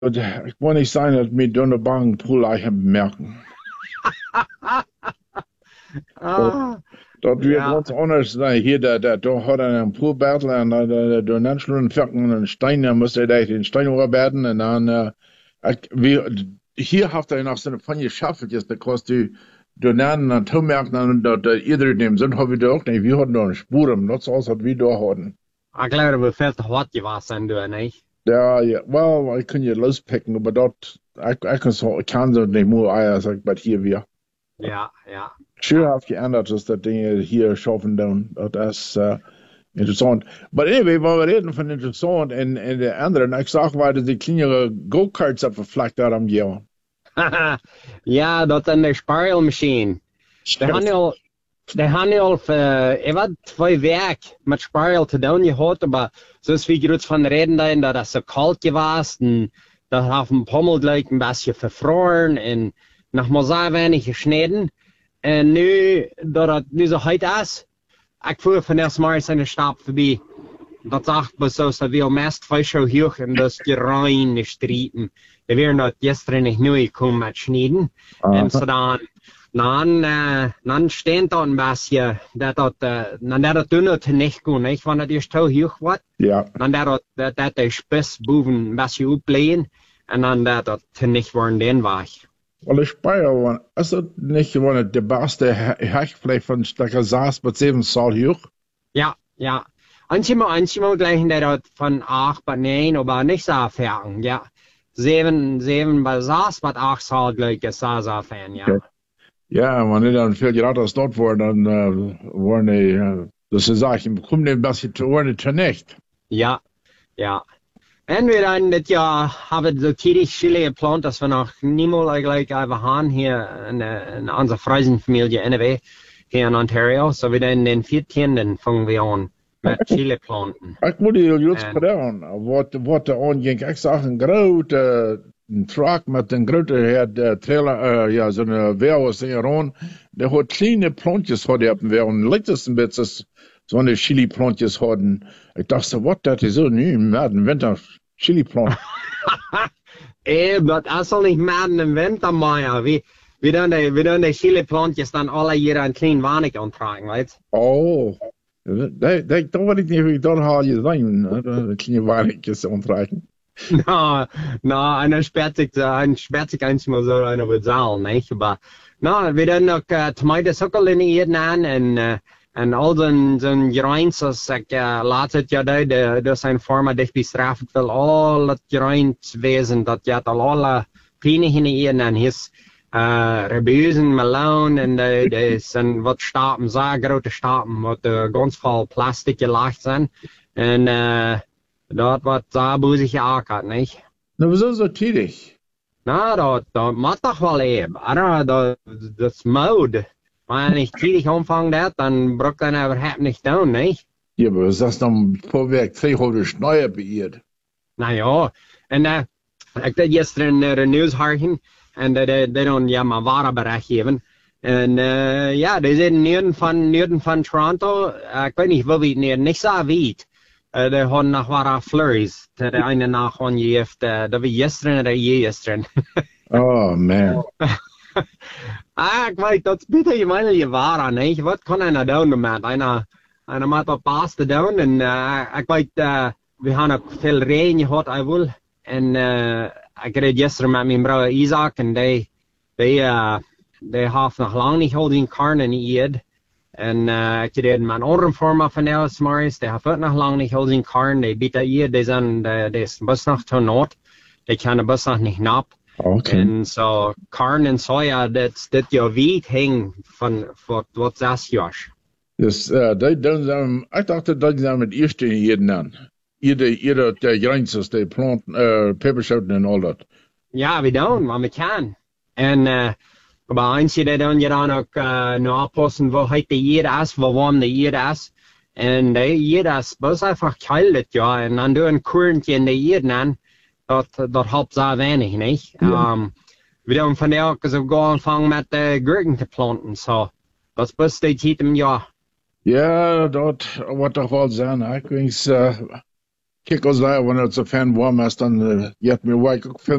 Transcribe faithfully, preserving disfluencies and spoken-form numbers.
Und ich will nicht sein, dass wir da eine Bankenpool merken. Ah, Dat wird ja, ganz anders sein. Hier, da, da, da hat er einen Poolbattle und da, da, da, da schon Ferken und Stein, da muss er da den Stein arbeiten und dann, äh, ich- wir, hier hat er noch so eine Pfanne geschafft, jetzt, da kannst du, da nennen, an Tomerken, und da, da, ihr dem sind, haben wir da auch nicht. Wir hatten da eine Spur, und das aus, was wir da hatten. ich glaube, du viel zu hart gewesen, du, nicht? Ja, ja, well, ich kann ja lospicken, aber dort, ich, ich kann so, ich kann so nicht mehr Eier, sag, aber hier wir. Ja, ja, Schön ja. hat geändert, dass das Ding hier schaffen dann. Das ist äh, interessant. Aber anyway, wenn wir reden von interessant und, und der anderen, ich sag weiter, die kleinere Go-Karts auf der Fleck da am Jahr. Ja, dat is een spaarmachine. De handel, de handel, uh, ik had twee werk met spaargeld te doen gehad, maar zoals we groot van reden dan, dat is zo koud geweest en dat heeft een pommel gelijk een beetje verfroren en nog maar zo weinig gesneden. En nu, dat het nu zo heet is, ik voer van eerst maar eens een stap voorbij. Dat zegt me zo, dat we meest vijf hoog en dat is gereine strieten. We werden dat gestern niet nu gekomen met sneden. En zo dan, dan, uh, dan steent dat een beetje, dat dat, uh, dan dat het dunne te niet goed, niet? Want het is te hoog wordt. Ja. Dan dat dat, dat, dat de spits boven een beetje opleiden. En dan dat dat te niet worden den weg. Weil ich Speyer, ist das nicht gewonnen, der beste Hechtfleisch von Stecker Saas mit sieben Saal hoch? Ja, ja. Manchmal, manchmal gleichen der dort von acht bei neun, aber nicht so fern, ja. Sieben, sieben bei Saas, bei acht Saal gleich ist so so fern, ja. Okay. Ja, wenn die dann viel Grad aus dort waren, dann äh, waren die, äh, das ist auch, ich komme nicht ein bisschen zu waren die nicht. Ja, ja. Und wir dann das Jahr haben so tätig Chile geplant, dass wir noch niemals gleich einfach haben hier in, in unserer Freusenfamilie N W hier in Ontario. So wir dann den vierzehnten fangen wir an mit Chile planten. Ich muss dir jetzt vertellen, was, was da anging. Ich sag, ein großer ein Truck mit einem großen der Trailer, äh, ja, so eine Wehrhaus in Iran, der hat kleine Plantjes hat er, während letztes ein bisschen so eine Chili-Plantjes hatten. Ich dachte, was, das ist so, nie, im Winter Chili-Plant. Ey, das ist doch nicht mehr im Winter, Meier. Wir, wir tun die, wir tun die Chili-Plantjes dann alle hier ein klein wenig antragen, weißt du? Oh. Da, da, da war ich nicht, wie da habe ich sein, ne? Kleine Weihnachtjes antragen. Na, na, einer sperrt sich, ein sperrt sich einmal so einer bezahlen, nicht? Aber, na, wir tun noch uh, Tomatensuckel in jeden an und, uh, en al zijn, zijn gereins, als ik uh, laat het ja dat dat zijn vormen dicht bestraft wil, al het gereins wezen, dat je het al alle pijnen in en his uh, rebuzen, meloen en de, de zijn wat stapen, zo grote stapen, wat uh, ganz vol plastic gelacht zijn. En uh, dat wat zo boezig geakkerd, niet? Nou, we zijn zo tätig. Nou, dat, dat moet toch wel even. Maar dat, dat is mode. Wenn ich tätig anfangen dat, dann braucht dann überhaupt nicht down, nicht? Ja, aber was ist dann vorweg zweihundert Schneier beirrt? Na ja, und äh, ich did gestern uh, de News harken, en die, die, die doen ja maar ware bericht geven. En uh, ja, die zijn Norden van, Norden van Toronto, uh, ik weet niet wo wie het niet zo weit. Uh, die hadden nog ware flurries, de ene nacht van je heeft, uh, dat we gisteren of je gisteren. Oh, man. Ah, ik weet, dat is beter je meine je ware, niet? Wat kan einer doen met? Einer, einer moet op baas te doen, en uh, ik weet, uh, we hebben ook veel regen gehad, ik wil. En uh, ik reed gisteren met mijn broer Isaac, en die, die, uh, die heeft nog lang niet al die karnen geëerd. En uh, ik reed met een andere vorm van Els Morris, die heeft ook nog lang niet al die karnen, die biedt hier, die zijn, die, die is best nog te nood. Die kunnen best nog niet nap. Okay. En zo, korn en soja, dat dit je wiet hing van wat zes jaar. Dus uh, die doen ze, ik dacht dat ze met eerste hier aan. Ieder, ieder, de grenzen, de plant, uh, peperschoten en al dat. Ja, we doen, wat we kan. En, uh, maar eens je dan je dan ook uh, nou oppassen, wo heet de hier is, wo warm de hier is. En de hier is, best einfach kalt, ja. En dan doe een kurrentje in de hier aan. Dat, dat helpt zo weinig, niet? Ja. Um, we doen vandaag ook zo gaan aanvangen met de gurken te planten, zo. Dat is best de tijd im jaar. Ja, dat wordt toch wel zijn. Ik wens, uh, kijk als daar, wanneer het zo fan warm is, dan uh, je hebt me waar ik ook veel